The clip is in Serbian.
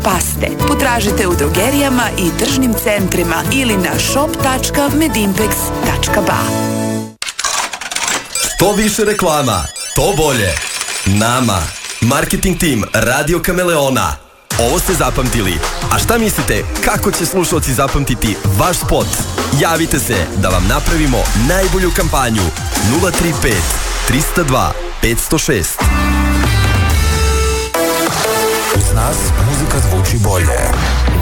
paste. Potražite u drogerijama i tržnim centrima ili na shop.medimpex.ba. Što više reklama, to bolje. Nama. Marketing tim Radio Kameleona. Ovo ste zapamtili. A šta mislite, kako će slušalci zapamtiti vaš spot? Javite se da vam napravimo najbolju kampanju. 035 302 506. Uz nas muzika zvuči bolje.